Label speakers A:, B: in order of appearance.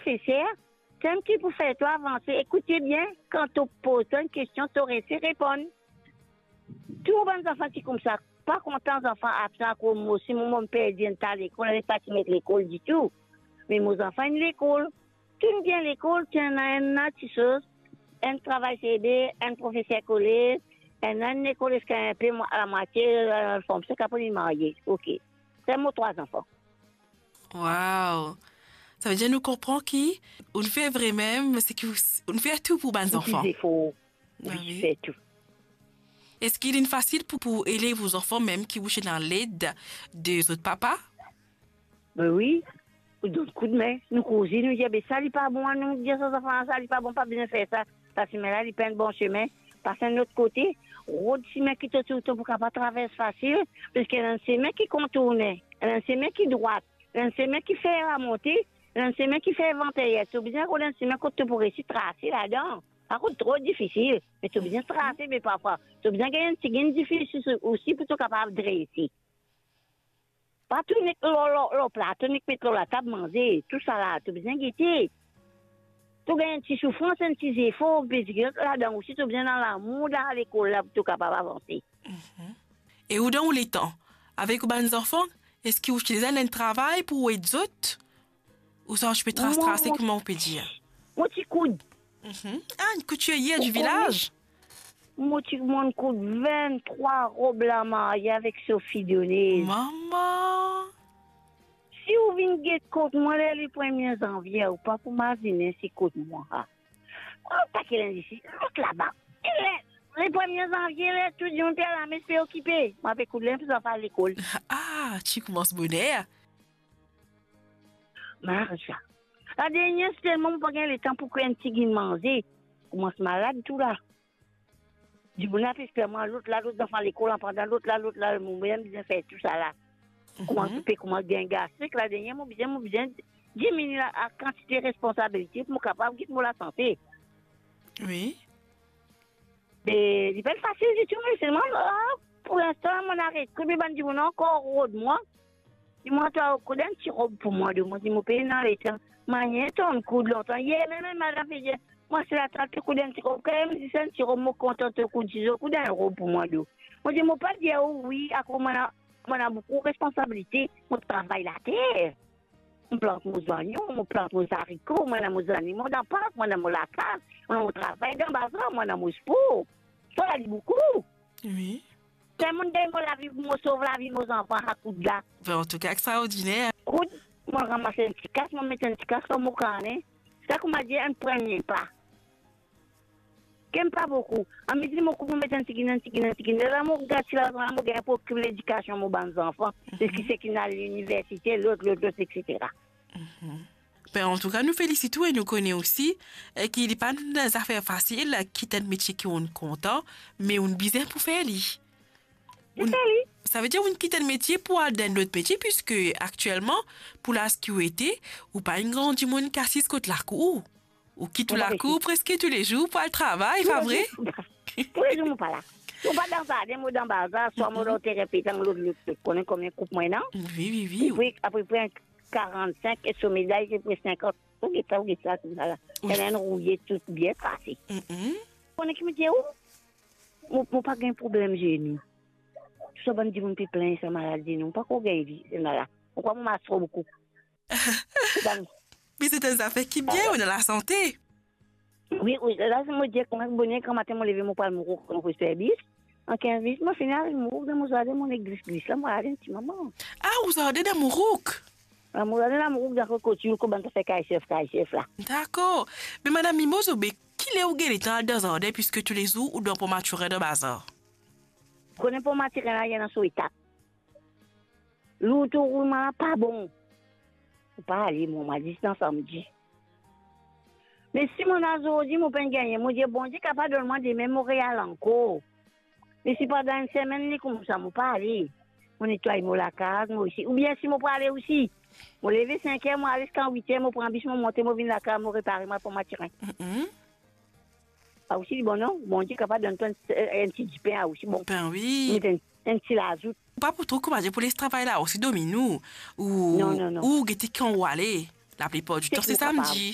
A: professeur, c'est un petit pour faire toi avancer. Écoutez bien, quand tu poses une question, tu aurais su répondre. Tous les enfants qui comme ça, pas contents enfants absents comme moi, si mon père dit à l'école, elle n'est pas mettre l'école du tout. Mais mes enfants, ils l'école. Tu aimes bien l'école, tu as une petite chose, un travail CD, un professeur collé, un école qui est un peu à la moitié, forme, c'est qu'après il marié. Ok. C'est mon 3 enfants.
B: Wow. Ça veut dire nous comprend qui on fait vraiment, c'est que on fait tout pour les enfants.
A: Il faut.
B: Ah
A: Oui,
B: oui.
A: c'est tout.
B: Est-ce qu'il est facile pour aider vos enfants même qui vous dans l'aide des autres papas?
A: Ben oui. Nous donnons coup de main. Nous causons, nous disons, ça n'est pas bon, nous disons aux enfants, ça n'est pas bon, pas bien faire ça. Parce que là, il prend un bon chemin. Parce que de l'autre côté, route chemin qui te tourne pour qu'on pas traverser facile, parce qu'il y a un chemin qui contourne, il y a un chemin qui droite, il y a un chemin qui fait la montée, il y a un chemin qui fait inventaire. C'est bien qu'on a un chemin que tu pourrais tracer là-dedans. Ça coûte trop difficile, mais tu as besoin de tracer, mais parfois, tu as besoin de gagner un petit difficile aussi pour être capable de réussir. Pas tout le plat, tout mettre la table manger, tout ça là, tu as besoin de guetter. Tu as une petite souffrance, un petit effort, là-dedans aussi, tu as besoin dans l'amour, dans l'école, là, pour être capable d'avancer.
B: Et où dans les temps? Avec les enfants, est-ce que vous utilisez un travail pour aider les autres? Ou ça, je peux tracer, comment on peut dire?
A: Mon petit coude.
B: Ah, une couturière du village?
A: Mon petit coude, 23 robes la mariée avec Sophie Dionée.
B: Maman!
A: Si vous venez contre moi, les premiers janvier, ou pas pour m'aviner, c'est contre moi. Pas qu'elle est ici, l'autre là-bas. Les premiers janvier, tout le monde est à la messe préoccupé. Moi, avec coup de l'air, ça à l'école.
B: Ah, tu commences bonheur.
A: Marja. La dernière, c'est tellement pas gagner le temps pour qu'un petit guine manger. Commence malade, tout là. Du bon appétit, l'autre là, l'autre dans l'école, en pendant l'autre là, mon bien bien fait tout ça là. Comment tu peux, comment gagner gastrique, la dernière, mon bien diminuer la quantité de responsabilité pour capable de la santé.
B: Oui.
A: Mais c'est pas facile du tout, mais seulement pour l'instant, on arrête. Comme il dit, on a encore robe moi. Dis-moi, tu as un petit robe pour moi, de moi, dis-moi, paye dans les temps. Manier ton coup de longtemps. Hier, même madame fait dire, moi, c'est la traque, coup d'un petit robe. Quand même, si c'est un petit robe, moi, content, coup d'un robe pour moi, de. Moi, dis-moi pas dire oui, à quoi on a beaucoup de responsabilités. On travaille la terre. On plante nos oignons, on plante nos haricots, on a nos animaux dans le parc, on a la case, on travaille dans le bazar, on a nos sport. Ça, ça dit beaucoup.
B: Oui.
A: C'est mon deuil, moi, la vie, moi, sauve la vie de nos enfants à coup de là.
B: Ben, en tout cas, extraordinaire.
A: Coup, moi, ramasse un petit casse, moi, mettre un petit casse comme mon carnet. C'est ça qu'on m'a dit, un premier pas. J'aime pas beaucoup. En me dit, moi, comment mettre un petit guiné. Là, moi, regarde, si là, moi, je pour l'éducation de mes bons enfants. C'est ce qui c'est qu'il a à l'université, l'autre, etc.
B: Ben, en tout cas, nous félicitons et nous connaissons aussi qu'il n'est pas des affaires faciles, quitter un métier qui est content, mais on besoin pour faire lui. Ça veut dire qu'on quitte le métier pour aller dans l'autre métier, puisque actuellement, pour la sécurité, ou pas une grande monde qui assiste contre la cour. Ou quitte la cour presque tous les jours pour le travail, pas vrai?
A: Tous les jours, je ne pas là. Je ne pas dans ça, je suis dans le bazar, soit je suis répété dans l'autre, je connais combien de coupes moi, non?
B: Oui.
A: Après, 45 et sur médaille, j'ai pris 50. Où est ça, tout ça là? Il y a un rouillé tout bien passé. On est qui me dit, où? Moi, pas de problème, j'ai nous. Tout ça, bon, dit, on peut plaindre sa maladie, non? Pas qu'on gagne, c'est malade. Pourquoi on m'a trop beaucoup?
B: Mais c'est des affaires qui bien, on a la santé.
A: Oui, là, je me dis, quand matin, je me lever, je vais mourir quand je fais service. En 15 minutes, je finis, je mourrai dans mon jardin, mon église, là, moi, j'ai un petit moment.
B: Ah, vous avez dans Mourouk?
A: Je suis dans Mourouk, dans le côté, comment tu fais KHF, là.
B: D'accord. Mais madame Mimoso, qui est où il est dans jardin, puisque tous les jours, ou dans pour maturer de bazar?
A: Je connais pas maturer là, il y a dans son étape. L'autre roulement, pas bon. Je ne pas aller, moi, ma distance samedi. Mais si mon azo dit, mon peine gagner, moi, je dis, bon, je suis capable de demander même Montréal encore. Mais si pendant une semaine, comme ça, je ne pas aller. On nettoie la case, moi aussi. Ou bien si je peux aller aussi. Je lever 5 heures, je aller jusqu'à 8 heures, je prends un biche, je monte, je viens la case, je réparer, je pour m'attirer. Ah, aussi, bon, non, bon, je suis capable de donner un petit pain aussi. Bon,
B: ben oui.
A: Un petit lazout.
B: Pas pour trop, comment dire, pour les travail là, aussi domino. Ou,
A: non.
B: Ou, guetter quand on aller. La plupart du temps, c'est samedi.